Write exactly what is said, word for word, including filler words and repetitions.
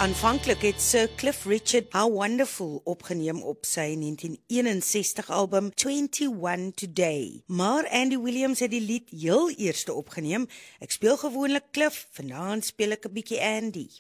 Aanvanklik het Sir Cliff Richard How Wonderful opgeneem op sy negentien eenenzestig album twenty-one Today. Maar Andy Williams het die lied heel eerste opgeneem. Ek speel gewoonlik Cliff, vanaand speel ek 'n bietjie Andy.